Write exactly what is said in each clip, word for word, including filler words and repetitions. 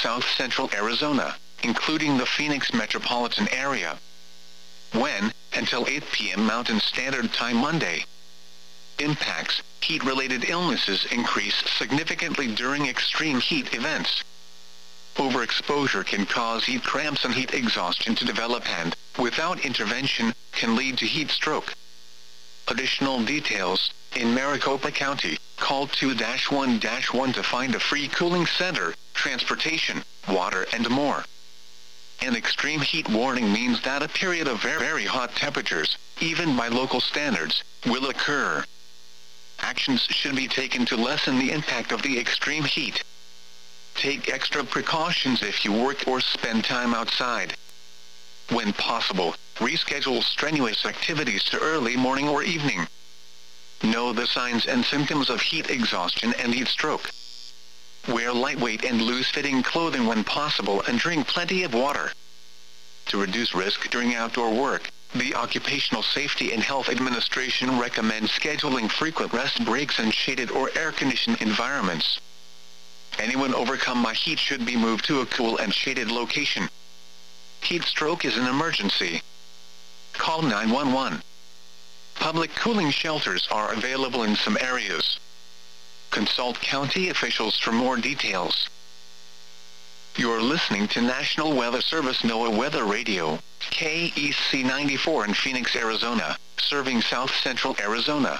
south central Arizona, including the Phoenix metropolitan area. When, until eight p m Mountain Standard Time Monday. Impacts: heat-related illnesses increase significantly during extreme heat events. Overexposure can cause heat cramps and heat exhaustion to develop and, without intervention, can lead to heat stroke. Additional details: in Maricopa County, call two one one to find a free cooling center, transportation, water and more. An extreme heat warning means that a period of very, very hot temperatures, even by local standards, will occur. Actions should be taken to lessen the impact of the extreme heat. Take extra precautions if you work or spend time outside. When possible, reschedule strenuous activities to early morning or evening. Know the signs and symptoms of heat exhaustion and heat stroke. Wear lightweight and loose-fitting clothing when possible and drink plenty of water. To reduce risk during outdoor work, the Occupational Safety and Health Administration recommends scheduling frequent rest breaks in shaded or air-conditioned environments. Anyone overcome by heat should be moved to a cool and shaded location. Heat stroke is an emergency. Call nine one one. Public cooling shelters are available in some areas. Consult county officials for more details. You're listening to National Weather Service NOAA Weather Radio, K E C ninety-four in Phoenix, Arizona, serving south central Arizona.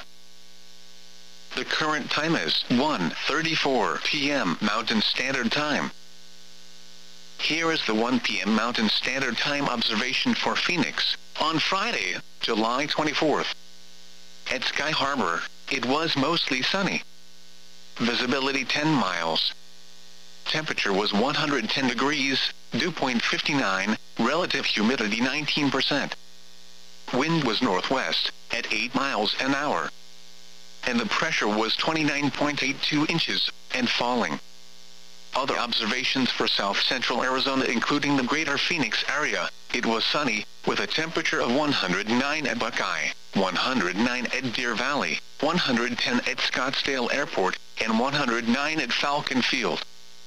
The current time is one thirty-four p m Mountain Standard Time. Here is the one p m Mountain Standard Time observation for Phoenix, on Friday, July twenty-fourth. At Sky Harbor, it was mostly sunny. Visibility ten miles. Temperature was one hundred ten degrees, dew point fifty-nine, relative humidity nineteen percent. Wind was northwest, at eight miles an hour. And the pressure was twenty-nine point eight two inches, and falling. Other observations for south central Arizona including the greater Phoenix area, it was sunny, with a temperature of one hundred nine at Buckeye, one hundred nine at Deer Valley, one hundred ten at Scottsdale Airport, and one hundred nine at Falcon Field.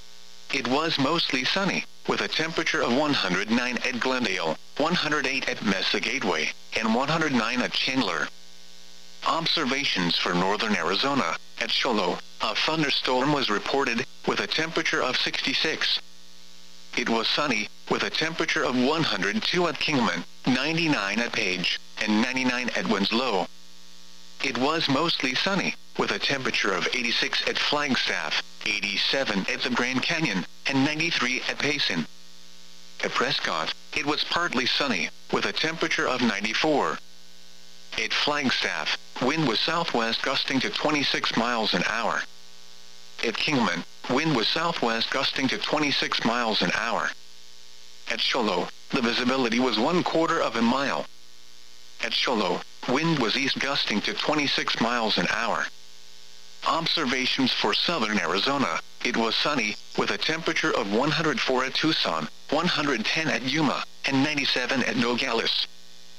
It was mostly sunny, with a temperature of one hundred nine at Glendale, one hundred eight at Mesa Gateway, and one hundred nine at Chandler. Observations for northern Arizona, at Cholo, a thunderstorm was reported, with a temperature of sixty-six. It was sunny, with a temperature of one hundred two at Kingman, ninety-nine at Page, and ninety-nine at Winslow. It was mostly sunny, with a temperature of eighty-six at Flagstaff, eighty-seven at the Grand Canyon, and ninety-three at Payson. At Prescott, it was partly sunny, with a temperature of ninety-four. At Flagstaff, wind was southwest gusting to twenty-six miles an hour. At Kingman, wind was southwest gusting to twenty-six miles an hour. At Cholo, the visibility was one quarter of a mile. At Cholo, wind was east gusting to twenty-six miles an hour. Observations for southern Arizona, it was sunny, with a temperature of one hundred four at Tucson, one hundred ten at Yuma, and ninety-seven at Nogales.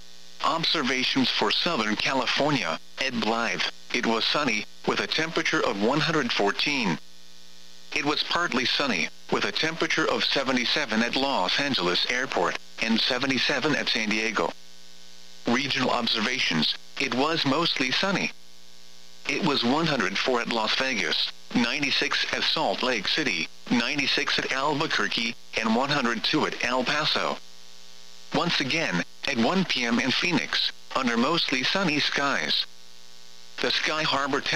Observations for Southern California, at Blythe, it was sunny, with a temperature of one hundred fourteen. It was partly sunny, with a temperature of seventy-seven at Los Angeles Airport, and seventy-seven at San Diego. Regional observations, it was mostly sunny. It was one hundred four at Las Vegas, ninety-six at Salt Lake City, ninety-six at Albuquerque, and one hundred two at El Paso. Once again, at one p m in Phoenix, under mostly sunny skies. The Sky Harbor